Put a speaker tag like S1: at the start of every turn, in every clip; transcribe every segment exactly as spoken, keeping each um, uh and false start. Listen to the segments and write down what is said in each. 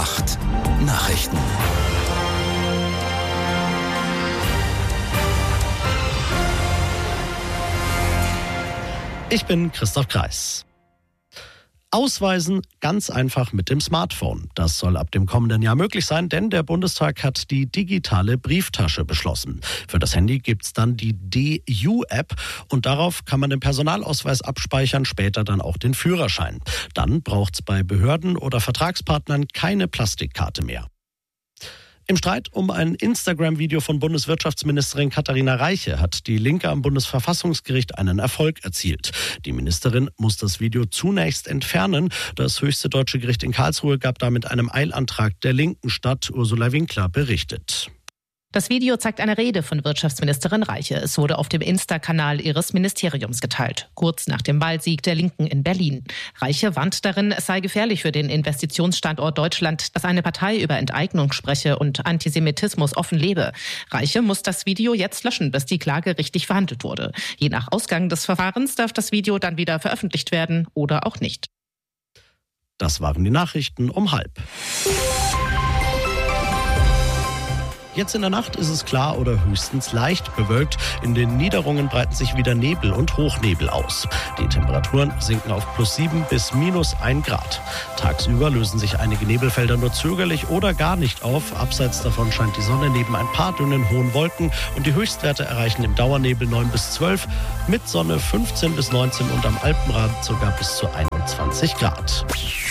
S1: acht Nachrichten.
S2: Ich bin Christoph Kreis. Ausweisen ganz einfach mit dem Smartphone. Das soll ab dem kommenden Jahr möglich sein, denn der Bundestag hat die digitale Brieftasche beschlossen. Für das Handy gibt's dann die D U-App und darauf kann man den Personalausweis abspeichern, später dann auch den Führerschein. Dann braucht's bei Behörden oder Vertragspartnern keine Plastikkarte mehr. Im Streit um ein Instagram-Video von Bundeswirtschaftsministerin Katharina Reiche hat die Linke am Bundesverfassungsgericht einen Erfolg erzielt. Die Ministerin muss das Video zunächst entfernen. Das höchste deutsche Gericht in Karlsruhe gab damit einem Eilantrag der Linken statt. Ursula Winkler berichtet.
S3: Das Video zeigt eine Rede von Wirtschaftsministerin Reiche. Es wurde auf dem Insta-Kanal ihres Ministeriums geteilt, kurz nach dem Wahlsieg der Linken in Berlin. Reiche warnt darin, es sei gefährlich für den Investitionsstandort Deutschland, dass eine Partei über Enteignung spreche und Antisemitismus offen lebe. Reiche muss das Video jetzt löschen, bis die Klage richtig verhandelt wurde. Je nach Ausgang des Verfahrens darf das Video dann wieder veröffentlicht werden oder auch nicht.
S2: Das waren die Nachrichten um halb. Jetzt in der Nacht ist es klar oder höchstens leicht bewölkt. In den Niederungen breiten sich wieder Nebel und Hochnebel aus. Die Temperaturen sinken auf plus sieben bis minus ein Grad. Tagsüber lösen sich einige Nebelfelder nur zögerlich oder gar nicht auf. Abseits davon scheint die Sonne neben ein paar dünnen hohen Wolken und die Höchstwerte erreichen im Dauernebel neun bis zwölf, mit Sonne fünfzehn bis neunzehn und am Alpenrand sogar bis zu einundzwanzig Grad.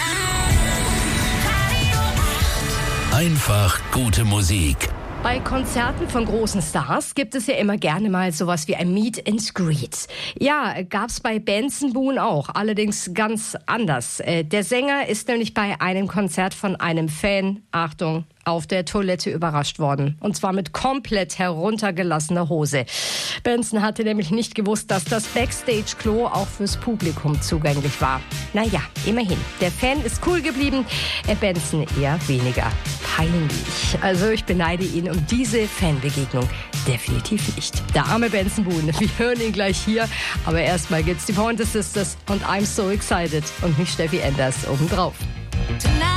S1: Einfach gute Musik.
S4: Bei Konzerten von großen Stars gibt es ja immer gerne mal sowas wie ein Meet and Greet. Ja, gab's bei Benson Boone auch, allerdings ganz anders. Der Sänger ist nämlich bei einem Konzert von einem Fan, Achtung, auf der Toilette überrascht worden. Und zwar mit komplett heruntergelassener Hose. Benson hatte nämlich nicht gewusst, dass das Backstage-Klo auch fürs Publikum zugänglich war. Naja, immerhin. Der Fan ist cool geblieben, Benson eher weniger peinlich. Also ich beneide ihn um diese Fanbegegnung definitiv nicht. Der arme Benson Boone, wir hören ihn gleich hier. Aber erstmal gibt's die Pointer Sisters und I'm So Excited und mich Steffi Enders obendrauf.